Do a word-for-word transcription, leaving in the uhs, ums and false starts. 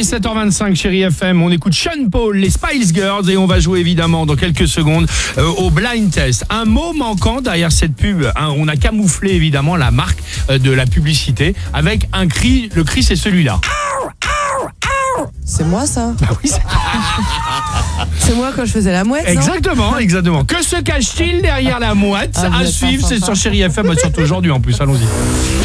est sept heures vingt-cinq, chérie F M. On écoute Sean Paul, les Spice Girls, et on va jouer évidemment dans quelques secondes euh, au blind test. Un mot manquant derrière cette pub. Hein, on a camouflé évidemment la marque euh, de la publicité avec un cri. Le cri, c'est celui-là. C'est moi ça. Bah oui, c'est... C'est moi quand je faisais la mouette. Exactement, exactement. Que se cache-t-il derrière la mouette? Ah, À vous êtes suivre, sympa. c'est sur Chérie F M, surtout aujourd'hui en plus. Allons-y.